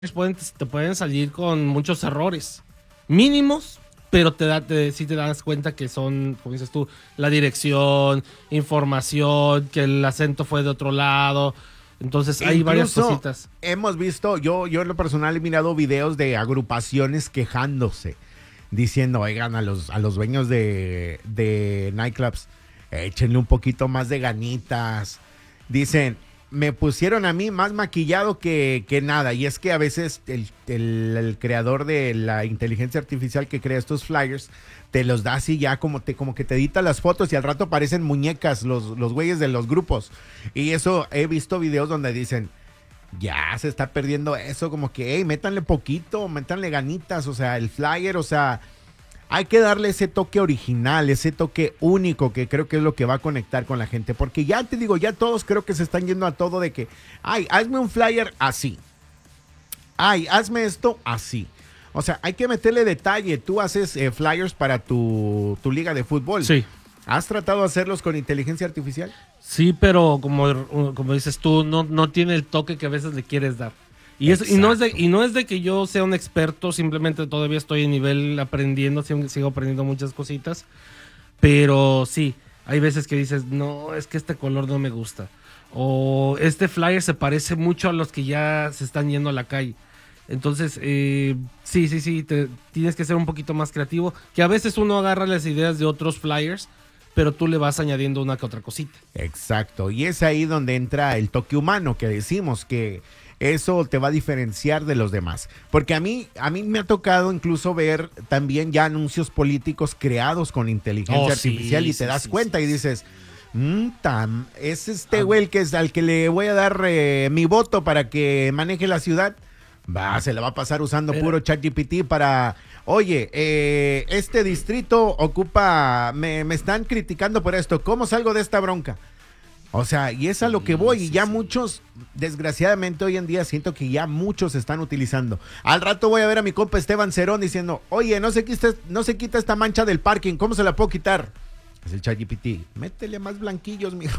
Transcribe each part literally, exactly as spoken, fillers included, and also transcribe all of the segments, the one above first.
pueden, te pueden salir con muchos errores mínimos, pero te da, te, sí te das cuenta que son, como dices tú, la dirección, información, que el acento fue de otro lado. Entonces hay Incluso varias cositas. Hemos visto, yo, yo en lo personal he mirado videos de agrupaciones quejándose, diciendo, oigan, a los, a los dueños de, de nightclubs, échenle un poquito más de ganitas. Dicen, me pusieron a mí más maquillado que, que nada. Y es que a veces el, el, el creador de la inteligencia artificial que crea estos flyers te los da así ya como, te, como que te edita las fotos y al rato parecen muñecas los, los güeyes de los grupos. Y eso, he visto videos donde dicen, ya se está perdiendo eso, como que, hey, métanle poquito, métanle ganitas, o sea, el flyer, o sea, hay que darle ese toque original, ese toque único que creo que es lo que va a conectar con la gente, porque ya te digo, ya todos creo que se están yendo a todo de que, ay, hazme un flyer así, ay, hazme esto así. O sea, hay que meterle detalle. Tú haces eh, flyers para tu, tu liga de fútbol. Sí. ¿Has tratado de hacerlos con inteligencia artificial? Sí, pero como, como dices tú, no, no tiene el toque que a veces le quieres dar. Y, es, y, no es de, y no es de que yo sea un experto, simplemente todavía estoy en nivel aprendiendo, sigo aprendiendo muchas cositas. Pero sí, hay veces que dices, no, es que este color no me gusta. O este flyer se parece mucho a los que ya se están yendo a la calle. Entonces, eh, sí, sí, sí, te, tienes que ser un poquito más creativo. Que a veces uno agarra las ideas de otros flyers, pero tú le vas añadiendo una que otra cosita. Exacto, y es ahí donde entra el toque humano que decimos, que eso te va a diferenciar de los demás. Porque a mí, a mí me ha tocado incluso ver también ya anuncios políticos creados con inteligencia oh, artificial sí, y te sí, das sí, cuenta sí, y sí. dices, mmm, tam, es este güey el que es al que le voy a dar eh, mi voto para que maneje la ciudad. Va, se la va a pasar usando Pero, puro ChatGPT para, oye, eh, este distrito ocupa, me, me están criticando por esto, ¿cómo salgo de esta bronca? O sea, y es a lo que voy, sí, y ya sí. muchos, desgraciadamente hoy en día siento que ya muchos están utilizando. Al rato voy a ver a mi compa Esteban Cerón diciendo, oye, no se quita, no se quita esta mancha del parking, ¿cómo se la puedo quitar? Es el ChatGPT, métele más blanquillos, mijo.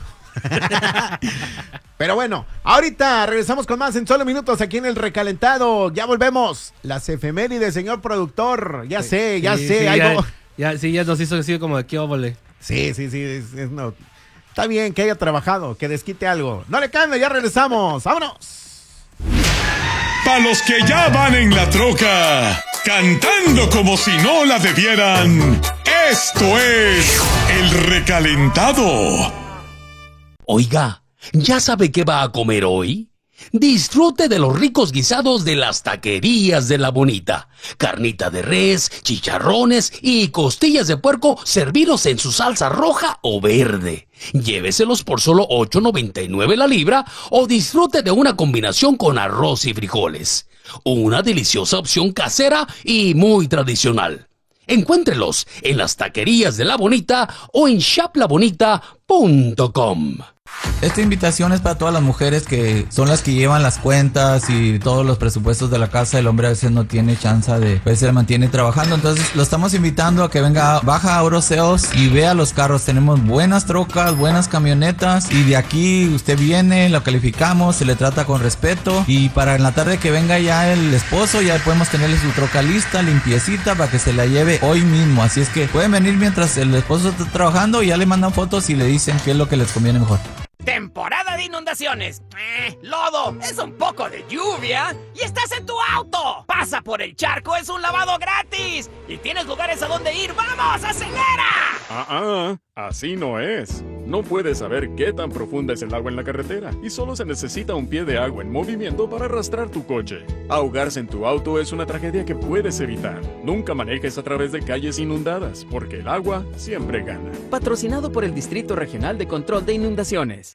Pero bueno, ahorita regresamos con más en solo minutos aquí en El Recalentado. Ya volvemos. Las efemérides, señor productor. Ya Sí, sé, ya sí, sé. sí, ahí ya, vo- ya, sí, ya nos hizo decir como de qué óvole. Sí, sí, sí. es- es no. Está bien que haya trabajado, que desquite algo. No le cambie, ya regresamos. ¡Vámonos! Para los que ya van en la troca, cantando como si no la debieran, esto es El Recalentado. Oiga, ¿ya sabe qué va a comer hoy? Disfrute de los ricos guisados de las taquerías de La Bonita. Carnita de res, chicharrones y costillas de puerco servidos en su salsa roja o verde. Lléveselos por solo ocho noventa y nueve la libra o disfrute de una combinación con arroz y frijoles. Una deliciosa opción casera y muy tradicional. Encuéntrelos en las taquerías de La Bonita o en shop la bonita punto com. Esta invitación es para todas las mujeres que son las que llevan las cuentas y todos los presupuestos de la casa. El hombre a veces no tiene chance de, pues se mantiene trabajando. Entonces lo estamos invitando a que venga, baja a Oroseos y vea los carros. Tenemos buenas trocas, buenas camionetas y de aquí usted viene, lo calificamos, se le trata con respeto y para en la tarde que venga ya el esposo ya podemos tenerle su troca lista, limpiecita para que se la lleve hoy mismo. Así es que pueden venir mientras el esposo está trabajando y ya le mandan fotos y le dicen qué es lo que les conviene mejor. Temporada de inundaciones. Eh, lodo, es un poco de lluvia y estás en tu auto. Pasa por el charco, es un lavado gratis. Y tienes lugares a donde ir. ¡Vamos, acelera! Ah, ah, así no es. No puedes saber qué tan profunda es el agua en la carretera y solo se necesita un pie de agua en movimiento para arrastrar tu coche. Ahogarse en tu auto es una tragedia que puedes evitar. Nunca manejes a través de calles inundadas, porque el agua siempre gana. Patrocinado por el Distrito Regional de Control de Inundaciones.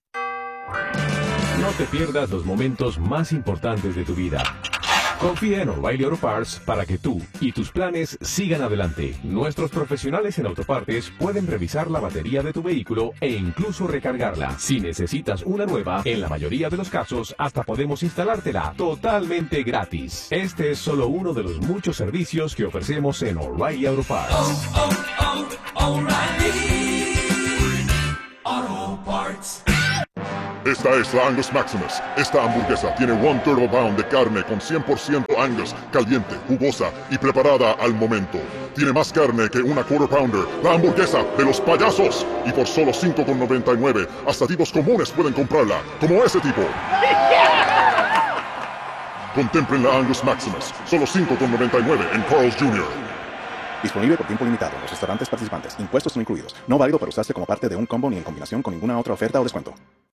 No te pierdas los momentos más importantes de tu vida. Confía en O'Reilly Auto Parts para que tú y tus planes sigan adelante. Nuestros profesionales en autopartes pueden revisar la batería de tu vehículo e incluso recargarla. Si necesitas una nueva, en la mayoría de los casos hasta podemos instalártela totalmente gratis. Este es solo uno de los muchos servicios que ofrecemos en O'Reilly Auto Parts. Oh, oh, oh, O'Reilly Auto Parts. Esta es la Angus Maximus. Esta hamburguesa tiene one turbo pound de carne con cien por ciento Angus, caliente, jugosa y preparada al momento. Tiene más carne que una quarter pounder. La hamburguesa de los payasos. Y por solo cinco con noventa y nueve, hasta tipos comunes pueden comprarla, como ese tipo. Contemplen la Angus Maximus. Solo cinco con noventa y nueve en Carl's junior Disponible por tiempo limitado en los restaurantes participantes. Impuestos no incluidos. No válido para usarse como parte de un combo ni en combinación con ninguna otra oferta o descuento.